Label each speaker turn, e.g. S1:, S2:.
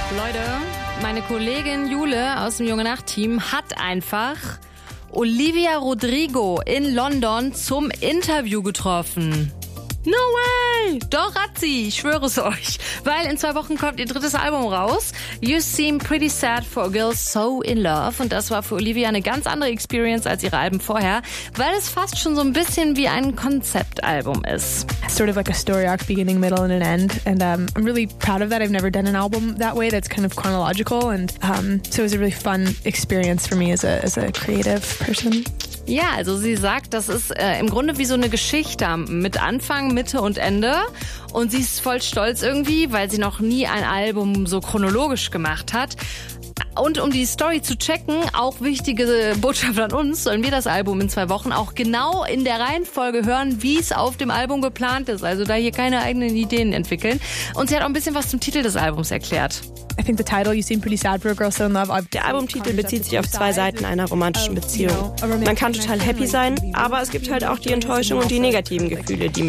S1: Leute, meine Kollegin Jule aus dem Junge Nacht-Team hat einfach Olivia Rodrigo in London zum Interview getroffen. No way! Doch hat sie, ich schwöre es euch. Weil in 2 Wochen kommt ihr 3. Album raus. You Seem Pretty Sad for a Girl So in Love. Und das war für Olivia eine ganz andere Experience als ihre Alben vorher, weil es fast schon so ein bisschen wie ein Konzeptalbum ist.
S2: Sort of like a story arc, beginning, middle, and an end. And I'm really proud of that. I've never done an album that way that's kind of chronological. And so it was a really fun experience for me as a creative person.
S1: Ja, also sie sagt, das ist im Grunde wie so eine Geschichte mit Anfang, Mitte und Ende. Und sie ist voll stolz irgendwie, weil sie noch nie ein Album so chronologisch gemacht hat. Und um die Story zu checken, auch wichtige Botschaft an uns, sollen wir das Album in 2 Wochen auch genau in der Reihenfolge hören, wie es auf dem Album geplant ist. Also da hier keine eigenen Ideen entwickeln. Und sie hat auch ein bisschen was zum Titel des Albums erklärt.
S2: I think the title, You Seem Pretty Sad for a Girl So in Love.
S3: Der Albumtitel bezieht sich auf 2 Seiten einer romantischen Beziehung. Man kann total happy sein, aber es gibt halt auch die Enttäuschung und die negativen Gefühle, die mit